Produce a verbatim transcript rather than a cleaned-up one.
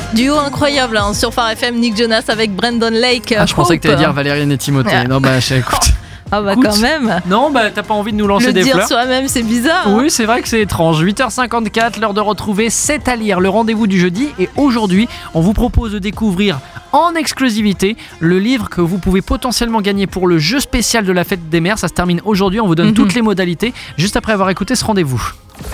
Duo incroyable hein, sur Phare F M, Nick Jonas avec Brandon Lake. Ah, je pensais que t'allais dire Valériane et Timothée. Ah. Non, bah, écoute. Ah bah Écoute, quand même. Non, bah t'as pas envie de nous lancer Le des dire fleurs. soi-même, c'est bizarre. Hein. Oui, c'est vrai que c'est étrange. huit heures cinquante-quatre, l'heure de retrouver C'est à lire, le rendez-vous du jeudi. Et aujourd'hui, on vous propose de découvrir en exclusivité le livre que vous pouvez potentiellement gagner pour le jeu spécial de la fête des mères. Ça se termine aujourd'hui, on vous donne Mm-hmm. toutes les modalités juste après avoir écouté ce rendez-vous.